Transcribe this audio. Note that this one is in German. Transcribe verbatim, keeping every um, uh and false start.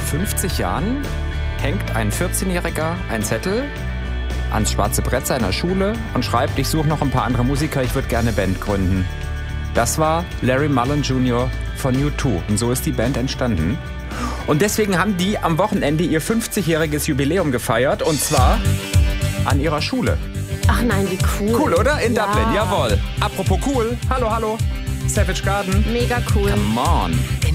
fünfzig Jahren hängt ein vierzehnjähriger einen Zettel ans schwarze Brett seiner Schule und schreibt, ich suche noch ein paar andere Musiker, ich würde gerne eine Band gründen. Das war Larry Mullen Junior von U zwei und so ist die Band entstanden. Und deswegen haben die am Wochenende ihr fünfzigjähriges Jubiläum gefeiert und zwar an ihrer Schule. Ach nein, wie cool. Cool, oder? In ja. Dublin, jawohl. Apropos cool, hallo, hallo, Savage Garden. Mega cool. Come on.